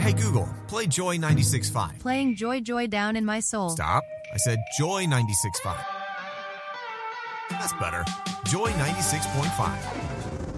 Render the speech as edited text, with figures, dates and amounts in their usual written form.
Hey Google, play Joy 96.5. Playing Joy Joy down in my soul. Stop. I said Joy 96.5. That's better. Joy 96.5.